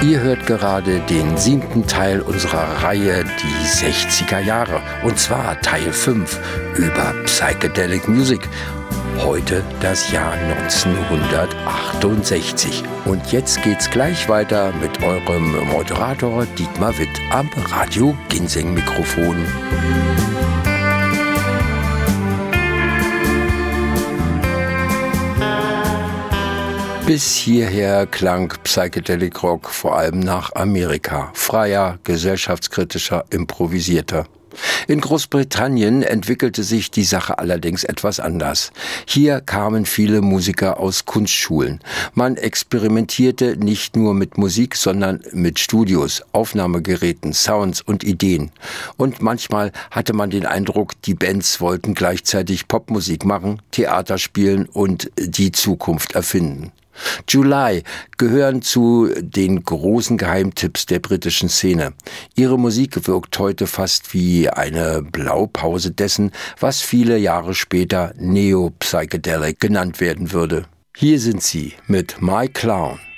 Ihr hört gerade den 7. Teil unserer Reihe Die 60er Jahre, und zwar Teil 5 über Psychedelic Music. Heute das Jahr 1968. Und jetzt geht's gleich weiter mit eurem Moderator Dietmar Witt am Radio Ginseng Mikrofon. Bis hierher klang Psychedelic Rock vor allem nach Amerika. Freier, gesellschaftskritischer, improvisierter. In Großbritannien entwickelte sich die Sache allerdings etwas anders. Hier kamen viele Musiker aus Kunstschulen. Man experimentierte nicht nur mit Musik, sondern mit Studios, Aufnahmegeräten, Sounds und Ideen. Und manchmal hatte man den Eindruck, die Bands wollten gleichzeitig Popmusik machen, Theater spielen und die Zukunft erfinden. July gehören zu den großen Geheimtipps der britischen Szene. Ihre Musik wirkt heute fast wie eine Blaupause dessen, was viele Jahre später Neo-Psychedelic genannt werden würde. Hier sind sie mit My Clown.